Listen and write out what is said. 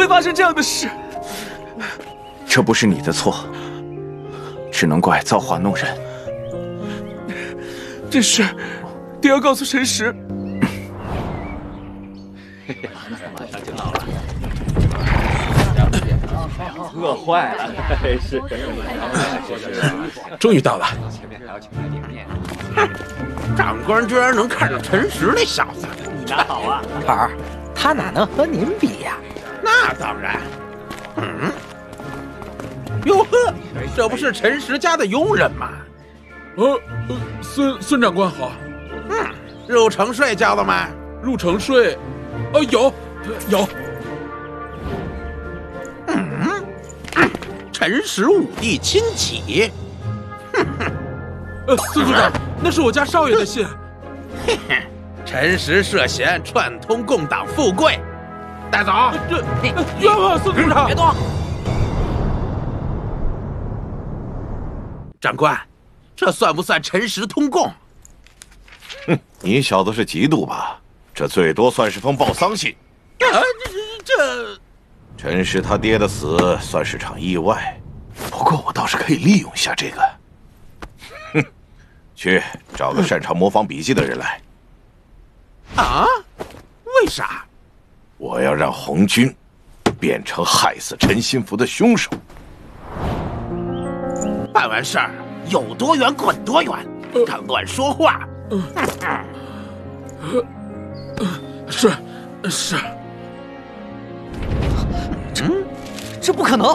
发生这样的事。 这不是你的错，只能怪造化弄人。 这事得要告诉陈实。 饿坏了，是。 终于到了。 哼，长官居然能看上陈实那小子， 你哪好啊？ 头儿，他哪能和您比呀？ 那当然。哟呵，这不是陈实家的佣人吗？ 孙长官好。 入城税交了吗？ 入城税，有。 陈实武帝亲启。 孙组长，那是我家少爷的信。 陈实涉嫌串通共党富贵，带走。 冤枉孙组长！ 别动！ 长官，这算不算陈实通共？ 你小子是嫉妒吧？这最多算是封报丧信。 这陈实他爹的死算是场意外，不过我倒是可以利用一下这个。去找个擅长模仿笔记的人来。 啊？为啥？ 我要让红军变成害死陈新福的凶手。 办完事儿有多远滚多远，敢乱说话！ 是。 这不可能！